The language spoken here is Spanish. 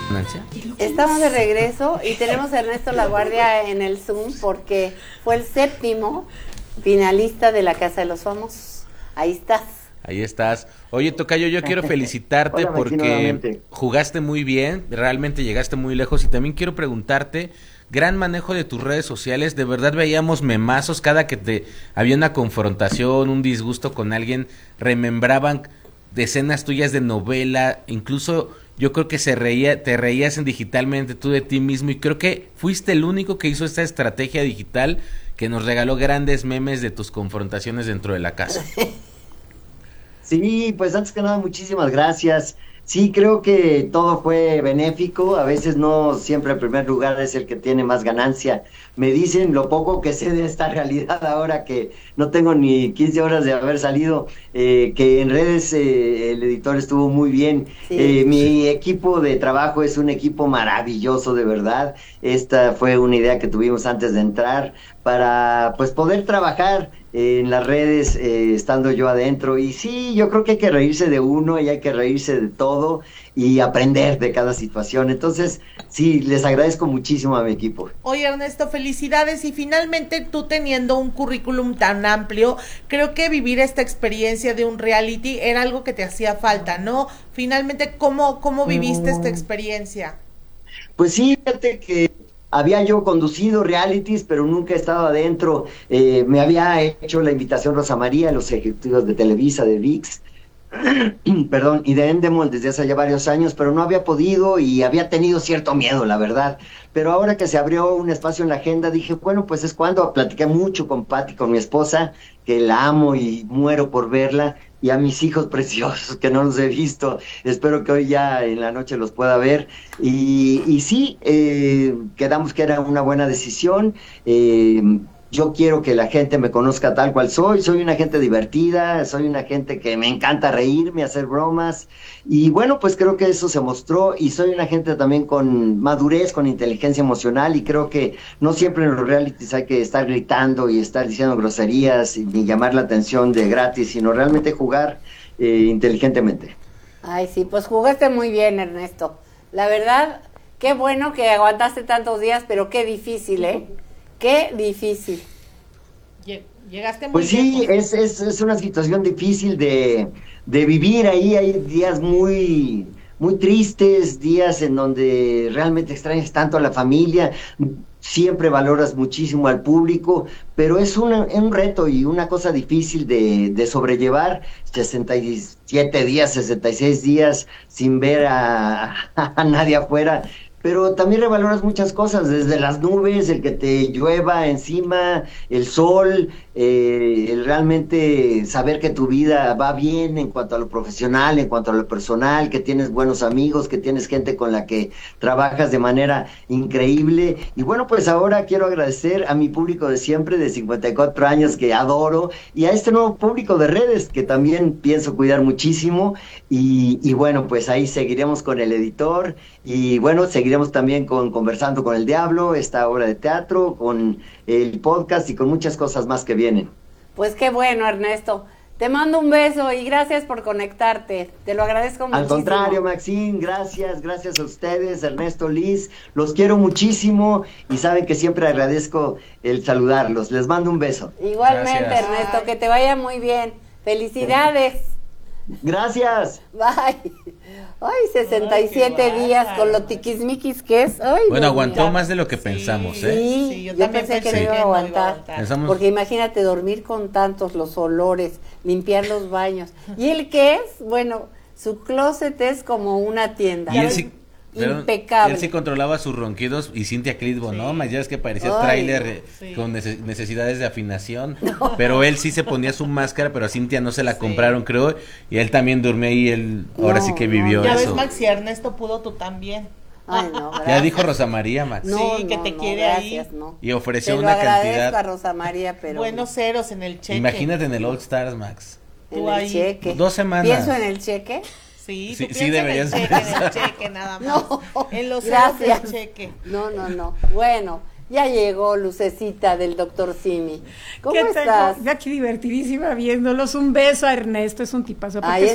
Nancy. Estamos de regreso y tenemos a Ernesto La Guardia en el Zoom porque fue el 7º finalista de la Casa de los Famosos. Ahí estás. Ahí estás. Oye, Tocayo, yo quiero felicitarte Hola, porque jugaste muy bien, realmente llegaste muy lejos, y también quiero preguntarte, gran manejo de tus redes sociales, de verdad veíamos memazos cada que te había una confrontación, un disgusto con alguien, remembraban de escenas tuyas de novela, incluso yo creo que te reías en digitalmente tú de ti mismo, y creo que fuiste el único que hizo esta estrategia digital que nos regaló grandes memes de tus confrontaciones dentro de la casa. Sí, pues antes que nada, muchísimas gracias. Sí, creo que todo fue benéfico. A veces no siempre el primer lugar es el que tiene más ganancia. Me dicen lo poco que sé de esta realidad ahora que no tengo ni 15 horas de haber salido, que en redes el editor estuvo muy bien. Sí. Mi equipo de trabajo es un equipo maravilloso, de verdad. Esta fue una idea que tuvimos antes de entrar para pues poder trabajar en las redes, estando yo adentro. Y sí, yo creo que hay que reírse de uno y hay que reírse de todo y aprender de cada situación. Entonces, sí, les agradezco muchísimo a mi equipo. Oye, Ernesto, felicidades. Y finalmente, tú teniendo un currículum tan amplio, creo que vivir esta experiencia de un reality era algo que te hacía falta, ¿no? Finalmente, ¿cómo viviste esta experiencia? Pues sí, fíjate que había yo conducido realities, pero nunca he estado adentro. Me había hecho la invitación Rosa María, los ejecutivos de Televisa, de ViX, perdón, y de Endemol desde hace ya varios años, pero no había podido y había tenido cierto miedo, la verdad. Pero ahora que se abrió un espacio en la agenda, dije, bueno, pues es cuando. Platiqué mucho con Patti, con mi esposa, que la amo y muero por verla, y a mis hijos preciosos, que no los he visto. Espero que hoy ya en la noche los pueda ver. Y sí, quedamos que era una buena decisión. Yo quiero que la gente me conozca tal cual soy una gente divertida, soy una gente que me encanta reírme, hacer bromas, y bueno, pues creo que eso se mostró, y soy una gente también con madurez, con inteligencia emocional, y creo que no siempre en los realities hay que estar gritando y estar diciendo groserías ni llamar la atención de gratis, sino realmente jugar inteligentemente. Ay, sí, pues jugaste muy bien, Ernesto. La verdad, qué bueno que aguantaste tantos días, pero qué difícil, ¿eh? Qué difícil. Llegaste muy Pues sí, lejos. es una situación difícil de vivir ahí. Hay días muy, muy tristes, días en donde realmente extrañas tanto a la familia, siempre valoras muchísimo al público, pero es un reto y una cosa difícil de sobrellevar. 67 días, 66 días sin ver a nadie afuera. Pero también revaloras muchas cosas, desde las nubes, el que te llueva encima, el sol, el realmente saber que tu vida va bien en cuanto a lo profesional, en cuanto a lo personal, que tienes buenos amigos, que tienes gente con la que trabajas de manera increíble. Y bueno, pues ahora quiero agradecer a mi público de siempre, de 54 años, que adoro, y a este nuevo público de redes, que también pienso cuidar muchísimo. Y bueno, pues ahí seguiremos con el editor, y bueno, seguiremos también Conversando con el Diablo, esta obra de teatro, con el podcast y con muchas cosas más que vienen. Pues qué bueno, Ernesto. Te mando un beso y gracias por conectarte. Te lo agradezco muchísimo. Al contrario, Maxine, gracias a ustedes, Ernesto, Liz, los quiero muchísimo y saben que siempre agradezco el saludarlos. Les mando un beso. Igualmente, Gracias. Ernesto, que te vaya muy bien. Felicidades. Gracias. Bye. Ay, 67 Ay, qué días bárbaro. con lo tiquismiquis que es. Ay, Bueno, Dios aguantó mío. más de lo que pensamos, ¿eh? Sí, Sí, yo también pensé que no pensé iba a que no iba a aguantar. aguantar. Pensamos- Porque imagínate dormir con tantos, los olores, limpiar los baños. ¿Y él qué es? Bueno, su closet es como una tienda. Y él sí, impecable. él sí controlaba sus ronquidos, y Cintia Clitbo, ¿no? Más ya es que parecía Ay, tráiler sí. con necesidades de afinación, pero él sí se ponía su máscara, pero a Cintia no se la compraron, creo, y él también durmió y él ahora No, sí que no, vivió Ya ves, eso. Max, y Ernesto pudo, tú también. Ay, no, Ya gracias. dijo Rosa María, Max. No, Sí, que no, te no, quiere gracias, ahí. no. Y ofreció Te lo una agradezco cantidad. a Rosa María, pero Buenos ceros en el cheque. Imagínate en el All Stars, Max. en tú el ahí. cheque. 2 semanas. ¿Pienso en el cheque? Sí, Sí, tú sí piensa deberías en el cheque, en el pensar. cheque nada más. No, En los ceros gracias. del cheque. No, no, no. Bueno, ya llegó Lucecita del doctor Simi. ¿Cómo ¿Qué estás? tengo? Yo aquí divertidísima viéndolos. Un beso a Ernesto, es un tipazo. Porque Ay, es